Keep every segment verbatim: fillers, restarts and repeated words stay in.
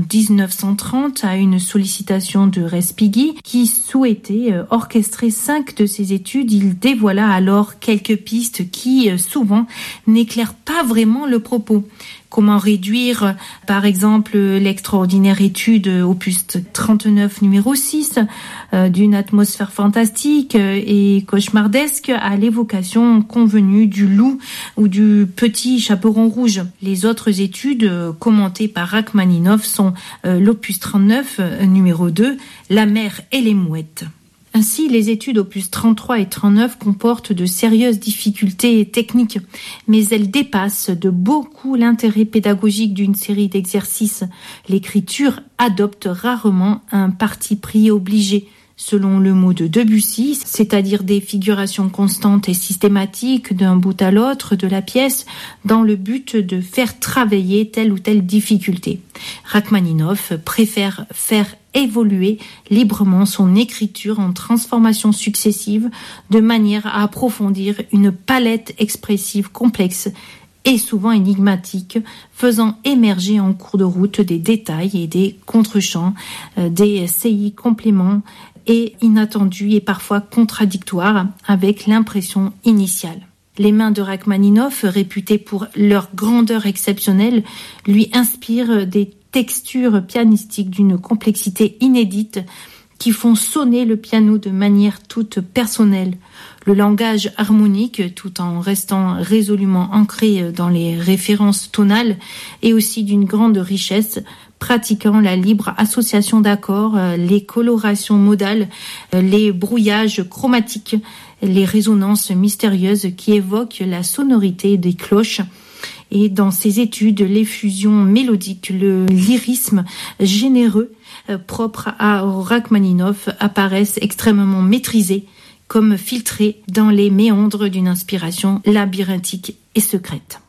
dix-neuf cent trente à une sollicitation de Respighi qui souhaitait orchestrer cinq de ses études. Il dévoila alors quelques pistes qui, souvent, n'éclairent pas vraiment le propos. Comment réduire, par exemple, l'extraordinaire étude opus trente-neuf numéro six euh, d'une atmosphère fantastique et cauchemardesque à l'évocation convenue du loup ou du petit chaperon rouge. Les autres études euh, commentées par Rachmaninov sont euh, l'opus trente-neuf euh, numéro deux, La mer et les mouettes. Ainsi, les études opus trente-trois et trente-neuf comportent de sérieuses difficultés techniques, mais elles dépassent de beaucoup l'intérêt pédagogique d'une série d'exercices. L'écriture adopte rarement un parti pris obligé, selon le mot de Debussy, c'est-à-dire des figurations constantes et systématiques d'un bout à l'autre de la pièce dans le but de faire travailler telle ou telle difficulté. Rachmaninov préfère faire évoluer librement son écriture en transformations successives de manière à approfondir une palette expressive complexe et souvent énigmatique, faisant émerger en cours de route des détails et des contre-champs, euh, des saillies compléments et inattendus et parfois contradictoires avec l'impression initiale. Les mains de Rachmaninov, réputées pour leur grandeur exceptionnelle, lui inspirent des textures pianistiques d'une complexité inédite qui font sonner le piano de manière toute personnelle. Le langage harmonique, tout en restant résolument ancré dans les références tonales, est aussi d'une grande richesse, pratiquant la libre association d'accords, les colorations modales, les brouillages chromatiques, les résonances mystérieuses qui évoquent la sonorité des cloches. Et dans ses études, l'effusion mélodique, le lyrisme généreux euh, propre à Rachmaninov apparaissent extrêmement maîtrisés, comme filtrés dans les méandres d'une inspiration labyrinthique et secrète.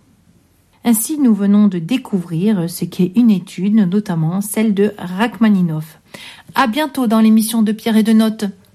Ainsi, nous venons de découvrir ce qu'est une étude, notamment celle de Rachmaninov. À bientôt dans l'émission de Pierre et de Notes.